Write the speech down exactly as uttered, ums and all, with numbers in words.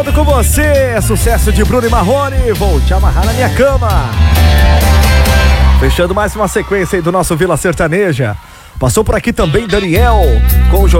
Com você, sucesso de Bruno e Marrone, vou te amarrar na minha cama. Fechando mais uma sequência aí do nosso Vila Sertaneja. Passou por aqui também Daniel com o